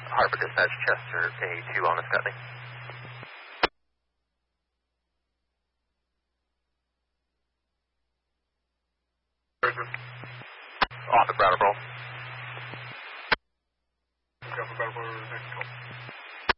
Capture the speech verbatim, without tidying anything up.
Harbor Dispatch, Chester A two on the Scotty. Off the Brattleboro.